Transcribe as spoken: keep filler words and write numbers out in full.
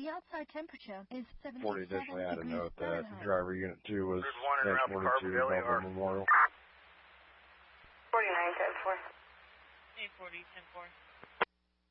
The outside temperature is seventy-seven forty additionally had a degrees note that Fahrenheit. driver unit two was There's one in tank Ralph forty-two, Carbondale, Belleville or- Memorial. forty-nine, ten four. eight forty, ten four.